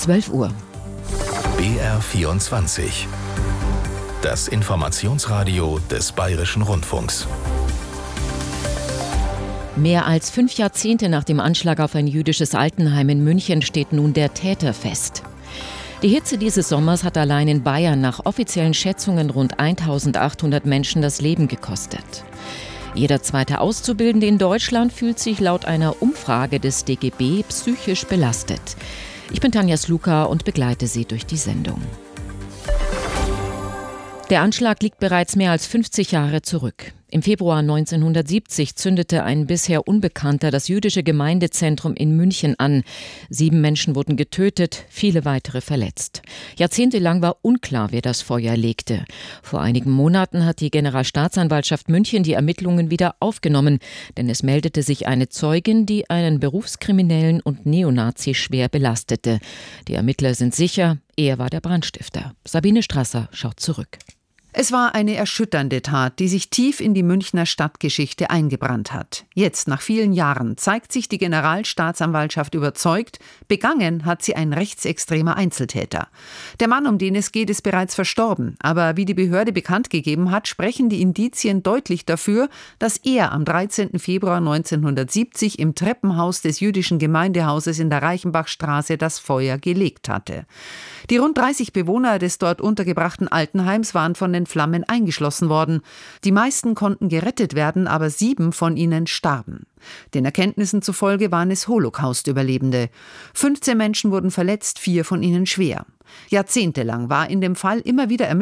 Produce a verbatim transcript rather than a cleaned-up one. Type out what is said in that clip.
zwölf Uhr. B R vierundzwanzig. Das Informationsradio des Bayerischen Rundfunks. Mehr als fünf Jahrzehnte nach dem Anschlag auf ein jüdisches Altenheim in München steht nun der Täter fest. Die Hitze dieses Sommers hat allein in Bayern nach offiziellen Schätzungen rund eintausendachthundert Menschen das Leben gekostet. Jeder zweite Auszubildende in Deutschland fühlt sich laut einer Umfrage des D G B psychisch belastet. Ich bin Tanja Sluka und begleite Sie durch die Sendung. Der Anschlag liegt bereits mehr als fünfzig Jahre zurück. Im Februar neunzehnhundertsiebzig zündete ein bisher Unbekannter das jüdische Gemeindezentrum in München an. Sieben Menschen wurden getötet, viele weitere verletzt. Jahrzehntelang war unklar, wer das Feuer legte. Vor einigen Monaten hat die Generalstaatsanwaltschaft München die Ermittlungen wieder aufgenommen, denn es meldete sich eine Zeugin, die einen Berufskriminellen und Neonazi schwer belastete. Die Ermittler sind sicher, er war der Brandstifter. Sabine Strasser schaut zurück. Es war eine erschütternde Tat, die sich tief in die Münchner Stadtgeschichte eingebrannt hat. Jetzt, nach vielen Jahren, zeigt sich die Generalstaatsanwaltschaft überzeugt, begangen hat sie ein rechtsextremer Einzeltäter. Der Mann, um den es geht, ist bereits verstorben. Aber wie die Behörde bekannt gegeben hat, sprechen die Indizien deutlich dafür, dass er am dreizehnten Februar neunzehnhundertsiebzig im Treppenhaus des jüdischen Gemeindehauses in der Reichenbachstraße das Feuer gelegt hatte. Die rund dreißig Bewohner des dort untergebrachten Altenheims waren von den Flammen eingeschlossen worden. Die meisten konnten gerettet werden, aber sieben von ihnen starben. Den Erkenntnissen zufolge waren es Holocaust-Überlebende. fünfzehn Menschen wurden verletzt, vier von ihnen schwer. Jahrzehntelang war in dem Fall immer wieder ermittelt